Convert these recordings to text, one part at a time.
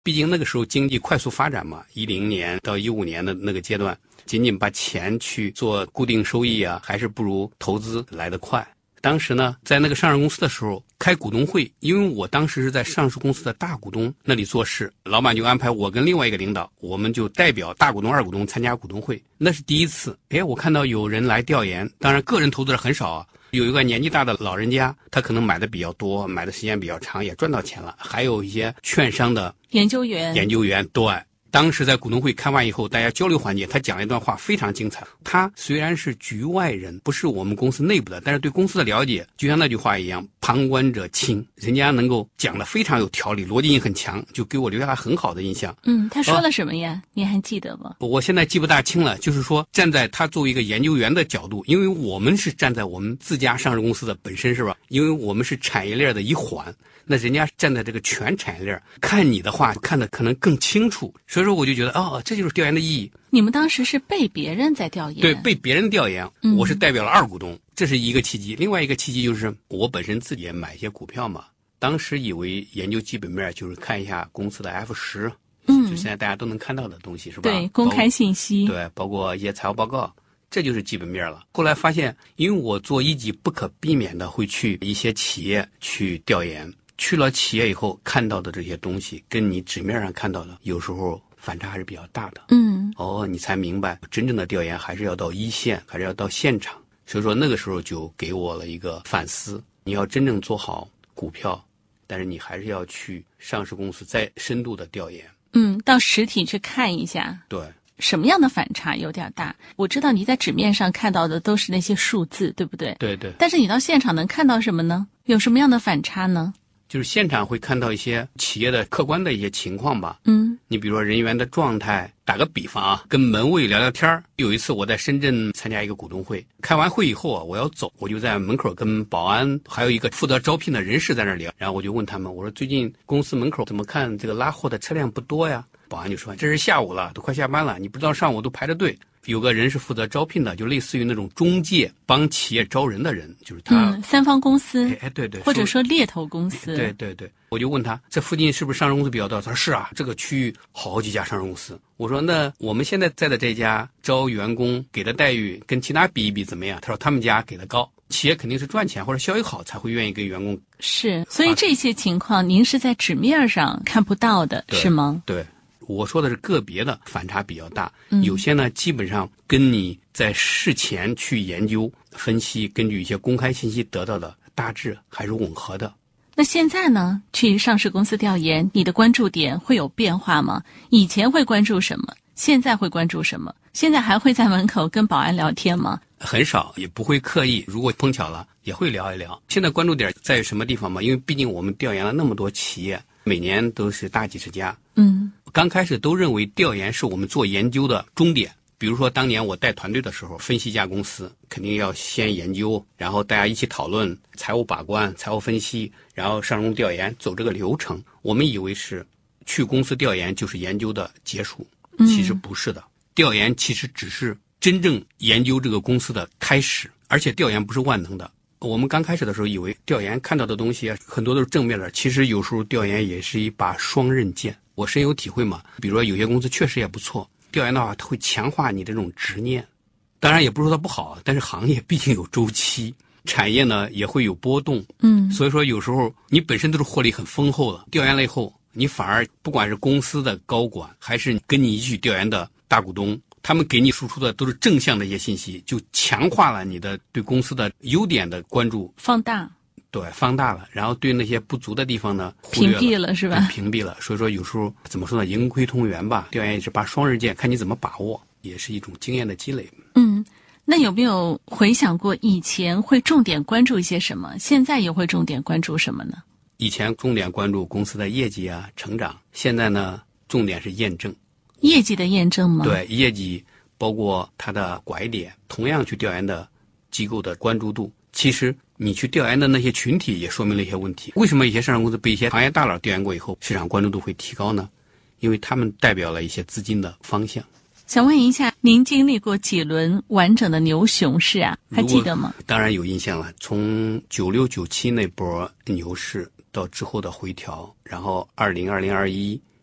毕竟那个时候经济快速发展嘛，10年到15年的那个阶段，仅仅把钱去做固定收益啊，还是不如投资来得快。当时呢，在那个上市公司的时候开股东会，因为我当时是在上市公司的大股东那里做事，老板就安排我跟另外一个领导，我们就代表大股东、二股东参加股东会。那是第一次，我看到有人来调研，当然个人投资者很少啊，有一个年纪大的老人家，他可能买的比较多，买的时间比较长，也赚到钱了，还有一些券商的研究员，对。当时在股东会开完以后，大家交流环节，他讲了一段话非常精彩。他虽然是局外人，不是我们公司内部的，但是对公司的了解，就像那句话一样，旁观者清。人家能够讲得非常有条理，逻辑性很强，就给我留下了很好的印象。 他说了什么呀？你还记得吗？ 我现在记不大清了，就是说站在他作为一个研究员的角度，因为我们是站在我们自家上市公司的本身是吧？因为我们是产业链的一环。那人家站在这个全产业链看你的话，看得可能更清楚，所以说我就觉得这就是调研的意义。 你们当时是被别人在调研？ 对，被别人调研，我是代表了二股东，这是一个契机。另外一个契机就是我本身自己也买一些股票嘛，当时以为研究基本面就是看一下公司的 F10，就现在大家都能看到的东西是吧？ 对，公开信息， 对，包括一些财务报告。这就是基本面了。后来发现，因为我做一级不可避免的会去一些企业去调研，去了企业以后看到的这些东西，跟你纸面上看到的有时候反差还是比较大的。你才明白真正的调研还是要到一线，还是要到现场。所以说那个时候就给我了一个反思，你要真正做好股票，但是你还是要去上市公司再深度的调研。 到实体去看一下。 对。 什么样的反差有点大？我知道你在纸面上看到的都是那些数字，对不对？ 对对。 但是你到现场能看到什么呢？有什么样的反差呢？ 就是现场会看到一些企业的客观的一些情况吧。你比如说人员的状态，打个比方啊，跟门卫聊聊天。有一次我在深圳参加一个股东会，开完会以后啊，我要走，我就在门口跟保安还有一个负责招聘的人士在那聊，然后我就问他们，我说最近公司门口怎么看这个拉货的车辆不多呀？保安就说这是下午了，都快下班了，你不知道上午都排着队。有个人是负责招聘的，就类似于那种中介帮企业招人的人，就是他。 三方公司。 对对。 或者说猎头公司。 对对对。我就问他，这附近是不是上市公司比较多？他说是啊，这个区域好几家上市公司。我说那我们现在在的这家招员工给的待遇跟其他比一比怎么样？他说他们家给的高，企业肯定是赚钱或者效益好才会愿意跟员工。 是，所以这些情况您是在纸面上看不到的，是吗？ 对。我说的是个别的反差比较大，有些呢基本上跟你在事前去研究分析，根据一些公开信息得到的大致还是吻合的。 那现在呢，去上市公司调研，你的关注点会有变化吗？以前会关注什么？现在会关注什么？现在还会在门口跟保安聊天吗？ 很少，也不会刻意，如果碰巧了也会聊一聊。现在关注点在于什么地方嘛？因为毕竟我们调研了那么多企业，每年都是大几十家。刚开始都认为调研是我们做研究的终点。比如说当年我带团队的时候，分析一家公司肯定要先研究，然后大家一起讨论财务把关、财务分析，然后上市公司调研，走这个流程。我们以为是去公司调研就是研究的结束，其实不是的。调研其实只是真正研究这个公司的开始，而且调研不是万能的。我们刚开始的时候以为调研看到的东西很多都是正面的，其实有时候调研也是一把双刃剑。我深有体会嘛，比如说有些公司确实也不错，调研的话它会强化你这种执念。当然也不是说它不好，但是行业毕竟有周期，产业呢也会有波动。所以说有时候你本身都是获利很丰厚的，调研了以后你反而不管是公司的高管还是跟你一起调研的大股东，他们给你输出的都是正向的一些信息，就强化了你的对公司的优点的关注， 放大了，然后对那些不足的地方呢屏蔽了，是吧？ 屏蔽了。所以说有时候怎么说呢，盈亏同源吧，调研也是把双刃剑，看你怎么把握，也是一种经验的积累。 那有没有回想过以前会重点关注一些什么，现在也会重点关注什么呢？ 以前重点关注公司的业绩啊、成长，现在呢重点是验证。 业绩的验证吗？ 对，业绩包括它的拐点，同样去调研的机构的关注度，其实你去调研的那些群体也说明了一些问题。为什么一些上市公司被一些行业大佬调研过以后，市场关注度会提高呢？因为他们代表了一些资金的方向。 想问一下，您经历过几轮完整的牛熊市啊？还记得吗？ 当然有印象了，从96、97那波牛市到之后的回调，然后2020、21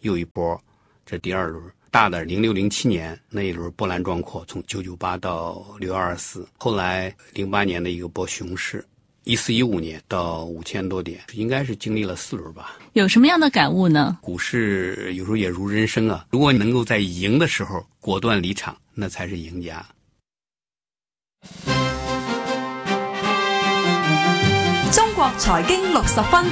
又一波，这第二轮大的0607年那一轮波澜壮阔，从998到6224，后来08年的一个波熊市，1415年到5000多点，应该是经历了4轮吧。 有什么样的感悟呢？ 股市有时候也如人生啊，如果你能够在赢的时候果断离场，那才是赢家。 中國財經60分。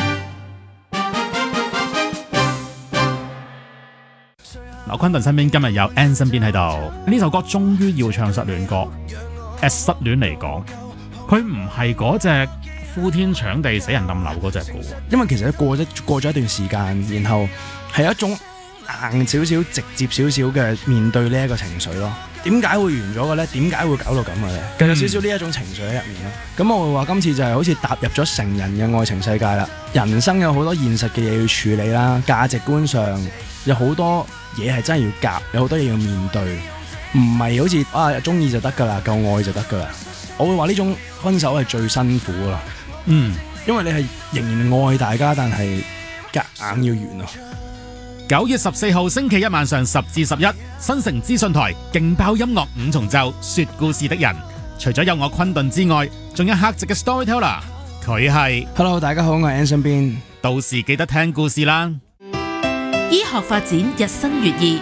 嗱，昆頓身邊今日有 Ann 身邊喺度，呢首歌終於要唱失戀歌。失戀嚟講，佢唔係嗰隻呼天搶地死人冧樓嗰隻嘅， 因為其實過咗一段時間，然後係一種硬少少、直接少少嘅面對呢一個情緒咯。點解會完咗嘅咧？點解會搞到咁嘅咧？有少少呢一種情緒喺入面咯。咁我會話今次就係好似踏入咗成人嘅愛情世界啦。人生有好多現實嘅嘢要處理啦，價值觀上有好多嘢係真係要夾，有好多嘢要面對，唔係好似中意就得㗎啦，夠愛就得㗎啦。我會話呢種分手係最辛苦㗎啦。因為你係仍然愛大家，但係夾硬要完咯。 9月14號星期一晚上10至11，新城資訊台勁爆音樂5重奏，說故事的人。除咗有我昆頓之外，仲有客席嘅 storyteller， 佢係 Hello， 大家好，我係 Ann 身邊。 到時記得聽故事啦。 醫學發展日新月異，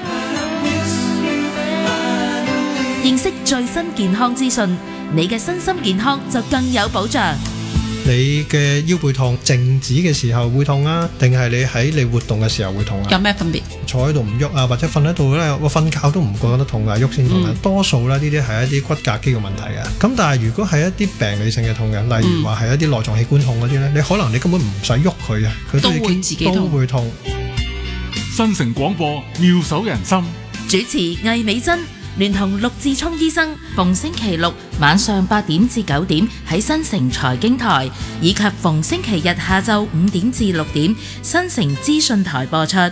認識最新健康資訊，你嘅身心健康就更有保障。 你嘅腰背痛靜止嘅時候會痛啊，定係你喺你活動嘅時候會痛啊？ 有咩分別？ 坐喺度唔喐啊，或者瞓喺度咧，我瞓覺都唔覺得痛啊，喐先痛啊。多數咧呢啲係一啲骨骼肌嘅問題嘅。咁但係如果係一啲病理性嘅痛嘅，例如話係一啲內臟器官痛嗰啲咧，你可能你根本唔使喐佢啊，佢都已經都會痛。 新城廣播妙手仁心， 主持魏美珍聯同陸志聰醫生，逢星期六晚上8點至9點喺新城財經台，以及逢星期日下晝5點至6點新城資訊台播出。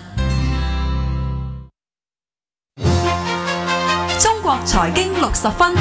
中國財經60分。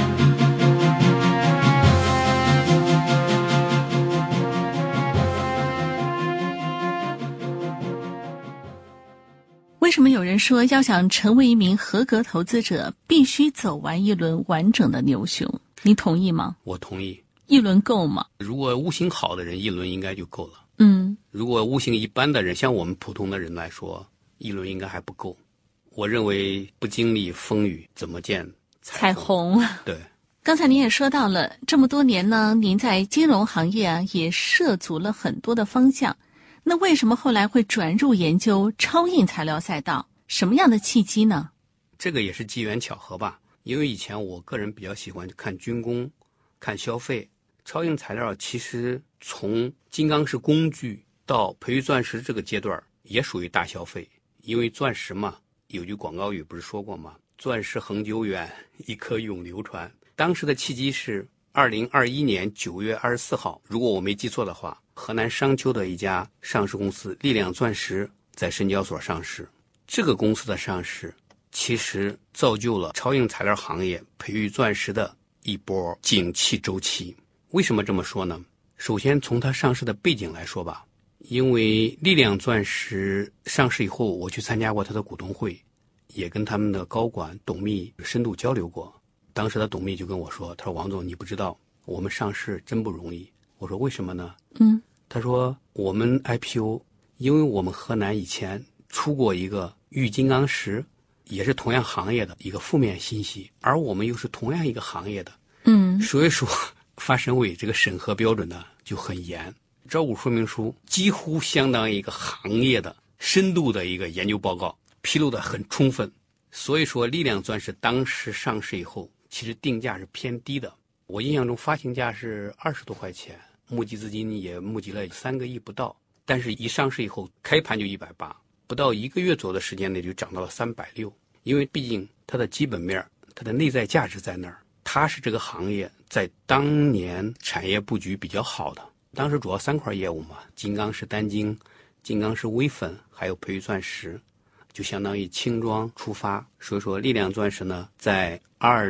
为什么有人说要想成为一名合格投资者，必须走完一轮完整的牛熊？你同意吗？ 我同意。 一轮够吗？ 如果悟性好的人，一轮应该就够了。如果悟性一般的人，像我们普通的人来说，一轮应该还不够。我认为不经历风雨，怎么见彩虹？对。 刚才您也说到了，这么多年呢，您在金融行业啊，也涉足了很多的方向。那为什么后来会转入研究超硬材料赛道？什么样的契机呢？ 这个也是机缘巧合吧。因为以前我个人比较喜欢看军工、看消费。超硬材料其实从金刚石工具到培育钻石这个阶段也属于大消费。因为钻石嘛，有句广告语不是说过吗？钻石恒久远，一颗永流传。当时的契机是2021年9月24号，如果我没记错的话，河南商丘的一家上市公司力量钻石在深交所上市。这个公司的上市其实造就了超硬材料行业培育钻石的一波景气周期。为什么这么说呢？首先从它上市的背景来说吧，因为力量钻石上市以后，我去参加过它的股东会，也跟他们的高管董秘深度交流过。当时的董秘就跟我说，他说王总，你不知道我们上市真不容易。我说为什么呢？他说我们 IPO， 因为我们河南以前出过一个玉金刚石，也是同样行业的一个负面信息，而我们又是同样一个行业的，所以说发审委这个审核标准呢就很严，招股说明书几乎相当于一个行业的深度的一个研究报告，披露的很充分。所以说力量钻石当时上市以后，其实定价是偏低的，我印象中发行价是20多块钱，募集资金也募集了3个亿不到，但是一上市以后开盘就180，不到1个月左右的时间内就涨到了360。因为毕竟它的基本面，它的内在价值在那儿，它是这个行业在当年产业布局比较好的。当时主要3块业务嘛，金刚石单晶、金刚石微粉还有培育钻石，就相当于轻装出发。所以说力量钻石呢，在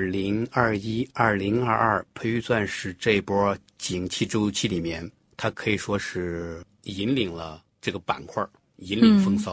2021、2022培育钻石这一波景气周期里面，它可以说是引领了这个板块，引领风骚。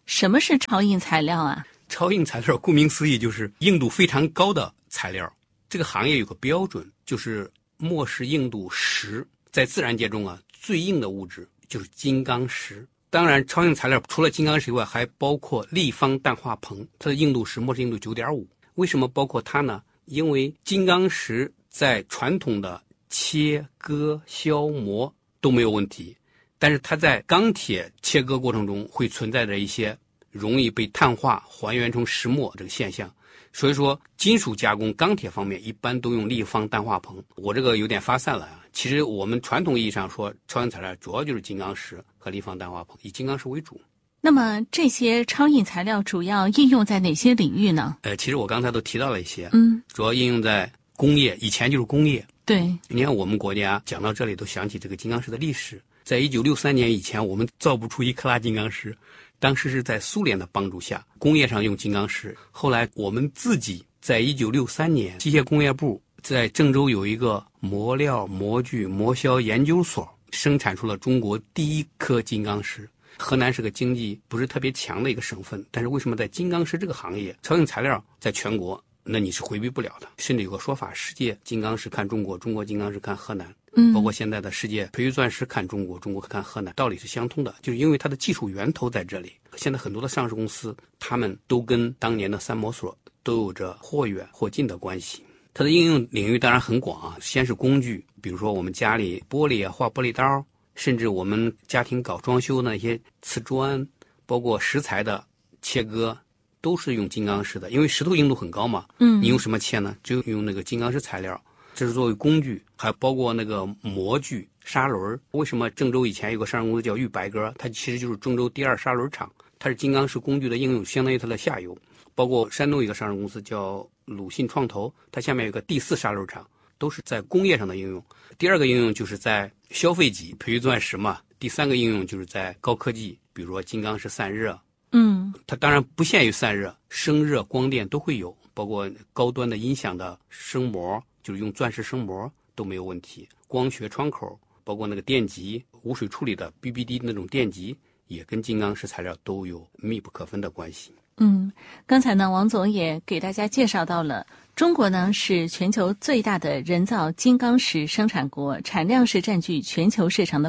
什么是超硬材料啊？ 超硬材料顾名思义就是硬度非常高的材料。这个行业有个标准，就是末世硬度10。在自然界中啊，最硬的物质就是金刚石。当然，超硬材料除了金刚石以外，还包括立方氮化硼，它的硬度是末世硬度9.5。为什么包括它呢？因为金刚石在传统的切割消磨都没有问题，但是它在钢铁切割过程中会存在着一些容易被碳化还原成石墨这个现象，所以说金属加工钢铁方面一般都用立方氮化硼。我这个有点发散了啊。其实我们传统意义上说超硬材料主要就是金刚石和立方氮化硼，以金刚石为主。 那么这些超硬材料主要应用在哪些领域呢？ 其实我刚才都提到了一些，主要应用在工业，以前就是工业。 对， 你看我们国家讲到这里都想起这个金刚石的历史。在1963年以前，我们造不出1克拉金刚石，当时是在苏联的帮助下，工业上用金刚石。后来我们自己在1963年，机械工业部在郑州有一个磨料、模具、磨削研究所，生产出了中国第1颗金刚石。河南是个经济不是特别强的一个省份，但是为什么在金刚石这个行业，超硬材料在全国，那你是回避不了的。甚至有个说法，世界金刚石看中国，中国金刚石看河南。包括现在的世界培育钻石看中国，中国看河南，道理是相通的，就是因为它的技术源头在这里。现在很多的上市公司，他们都跟当年的三模所都有着或远或近的关系。它的应用领域当然很广啊，先是工具，比如说我们家里玻璃啊，画玻璃刀，甚至我们家庭搞装修的那些瓷砖，包括石材的切割，都是用金刚石的，因为石头硬度很高嘛。你用什么切呢？就用那个金刚石材料。这是作为工具，还包括那个模具、砂轮。为什么郑州以前有个上市公司叫玉白鸽？它其实就是郑州第2砂轮厂，它是金刚石工具的应用，相当于它的下游。包括山东有个上市公司叫鲁信创投，它下面有个第4砂轮厂，都是在工业上的应用。第2个应用就是在消费级培育钻石嘛。第3个应用就是在高科技，比如说金刚石散热。它当然不限于散热，声热、光电都会有，包括高端的音响的声膜。就是用钻石声膜都没有问题，光学窗口，包括那个电极，无水处理的 BBD 那种电极，也跟金刚石材料都有密不可分的关系。 刚才呢，王总也给大家介绍到了，中国呢是全球最大的人造金刚石生产国，产量是占据全球市场的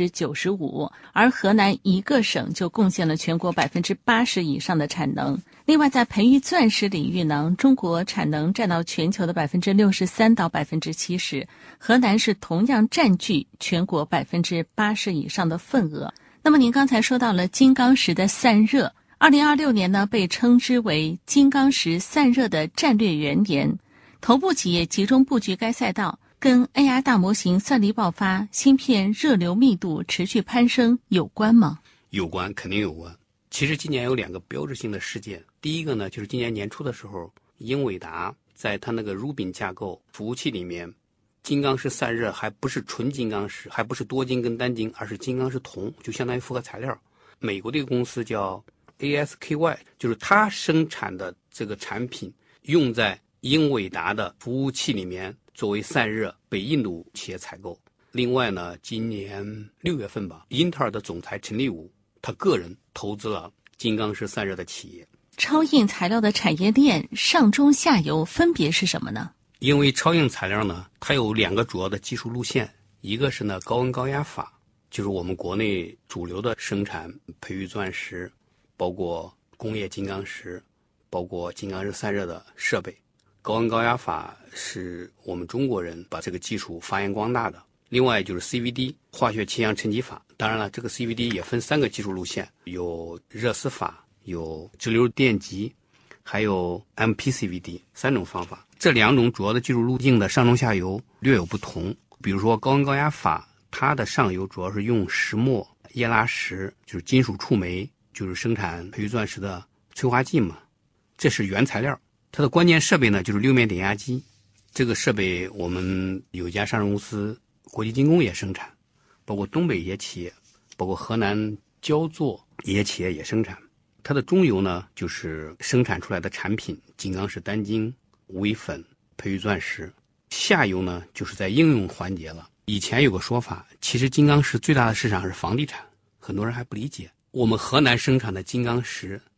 95%，而河南一个省就贡献了全国80%以上的产能。另外，在培育钻石领域呢，中国产能占到全球的63%到70%，河南是同样占据全国80%以上的份额。那么您刚才说到了金刚石的散热，2026年呢被称之为金刚石散热的战略元年，头部企业集中布局该赛道，跟 AR 大模型算力爆发、芯片热流密度持续攀升有关吗？ 有关，肯定有关。其实今年有2个标志性的事件，第一个呢，就是今年年初的时候，英伟达在它那个 Rubin 架构服务器里面，金刚石散热还不是纯金刚石，还不是多晶跟单晶，而是金刚石铜，就相当于复合材料。美国的一个公司叫 ASKY， 就是它生产的这个产品用在英伟达的服务器里面作为散热，被印度企业采购。另外呢，今年6月份吧，英特尔的总裁陈立武他个人投资了金刚石散热的企业。 超硬材料的产业链上中下游分别是什么呢？ 因为超硬材料呢，它有2个主要的技术路线，一个是呢高温高压法，就是我们国内主流的生产培育钻石，包括工业金刚石，包括金刚石散热的设备。高温高压法是我们中国人把这个技术发扬光大的。另外就是 CVD 化学气象沉积法，当然了，这个 CVD 也分3个技术路线，有热丝法，有直流电极，还有 MPCVD 3种方法。这2种主要的技术路径的上中下游略有不同。比如说高温高压法，它的上游主要是用石墨、液拉石，就是金属触媒，就是生产培育钻石的催化剂嘛，这是原材料。它的关键设备呢就是6面点压机，这个设备我们有一家上市公司国际精工也生产，包括东北一些企业，包括河南焦作一些企业也生产。它的中游呢就是生产出来的产品，金刚石单晶、微粉、培育钻石。下游呢就是在应用环节了。以前有个说法，其实金刚石最大的市场是房地产，很多人还不理解。 我们河南生产的金刚石